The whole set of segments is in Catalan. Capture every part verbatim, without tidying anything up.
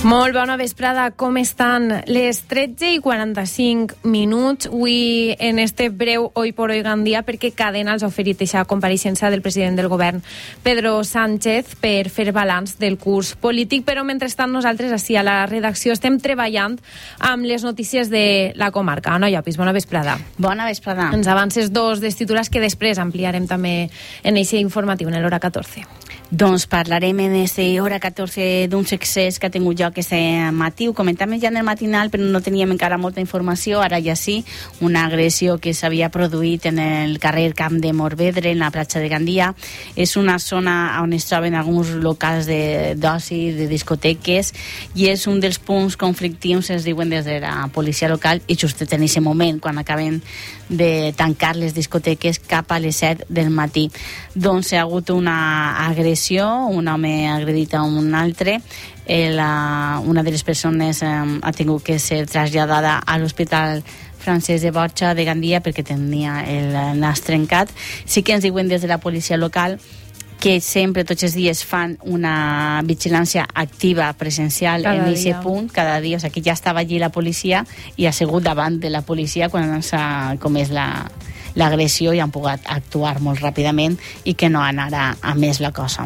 Molt bona vesprada, com estan? Les tretze i quaranta-cinc minuts, avui en este breu Hoy por Hoy Gandia, perquè Cadena els ha oferit aquesta compareixença del president del govern, Pedro Sánchez, per fer balanç del curs polític, però mentrestant nosaltres ací a la redacció estem treballant amb les notícies de la comarca. Ana Llopis, bona vesprada. Bona vesprada. Ens avances dos dels titulars que després ampliarem també en eixe informatiu, en l'hora catorze. Doncs parlarem en aquesta hora catorze d'un succés que ha tingut lloc aquest matí. Ho comentàvem ja en el matinal, però no teníem encara molta informació. Ara ja sí, una agressió que s'havia produït en el carrer Camp de Morvedre, en la platja de Gandia. És una zona on es troben alguns locals d'oci, de, de discoteques, i és un dels punts conflictius, es diuen des de la policia local, i just en aquest moment, quan acaben de tancar les discoteques cap a les set del matí. Doncs hi ha hagut una agressió, un home agredit a un altre. Eh, la, una de les persones eh, ha tingut que ser traslladada a l'Hospital Francesc de Borja de Gandia perquè tenia el nas trencat. Sí que ens diuen des de la policia local que sempre, tots els dies, fan una vigilància activa presencial cada en aquest punt, cada dia. O sigui, que ja estava allí la policia i ha assegut davant de la policia quan s'ha comès la, l'agressió i han pogut actuar molt ràpidament i que no anara a més la cosa.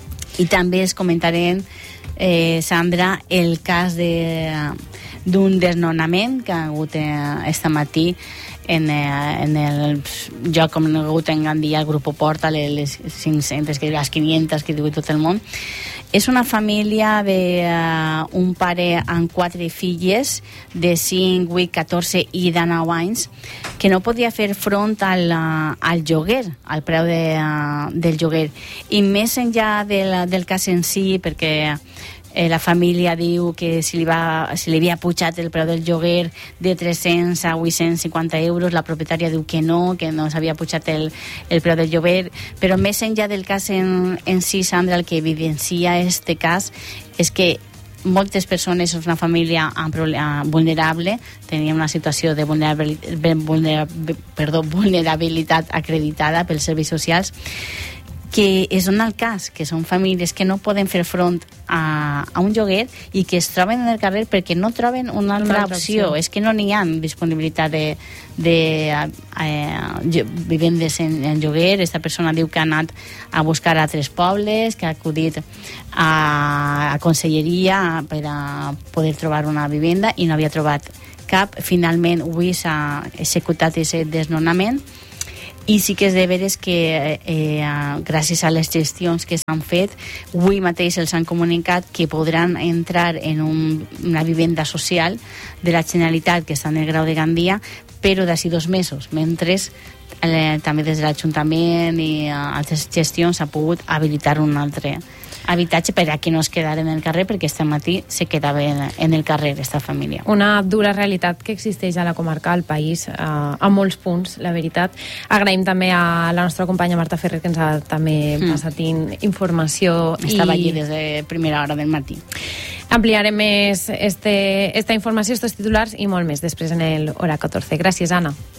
I també es comentarem, eh, Sandra, el cas de, d'un desnonament que ha hagut aquest eh, matí en, eh, en el lloc com ha hagut en Gandia, el Grupo Porta, les cinc-centes, que les quinientas que diu tot el món. És una família de uh, un pare amb quatre filles de cinc, vuit, catorze i de nou anys que no podia fer front al, uh, al lloguer, al preu de, uh, del lloguer. I més enllà del, del cas en si, perquè Eh, la família diu que si li, va, si li havia pujat el preu del lloguer de tres-cents a vuit-cents cinquanta euros, la propietària diu que no, que no s'havia pujat el, el preu del lloguer. Però més enllà del cas en, en si, Sandra, el que evidencia este cas és que moltes persones, és una família vulnerable, tenia una situació de vulnerabilitat, vulnerabilitat, perdó, vulnerabilitat acreditada pels serveis socials, que és on el cas, que són famílies que no poden fer front a, a un lloguer i que es troben en el carrer perquè no troben una altra, una altra opció. opció. És que no n'hi ha disponibilitat de, de eh, vivendes en, en lloguer. Esta persona diu que ha anat a buscar a altres pobles, que ha acudit a, a conselleria per a poder trobar una vivenda i no havia trobat cap. Finalment, avui s'ha executat aquest desnonament. I sí que és de veres que eh, gràcies a les gestions que s'han fet, avui mateix els han comunicat que podran entrar en un, una vivenda social de la Generalitat que està en el Grau de Gandia, però d'ací dos mesos, mentre eh, també des de l'Ajuntament i eh, altres gestions s'ha pogut habilitar un altre habitatge per a que no es quedaren en el carrer, perquè este matí se quedava en el carrer esta família. Una dura realitat que existeix a la comarca, al país, a, a molts punts, la veritat. Agraïm també a la nostra companya Marta Ferrer, que ens ha també mm. passat informació. Estava i... allí des de primera hora del matí. Ampliarem més este, esta informació, estos titulars i molt més després en el hora catorze. Gràcies, Anna.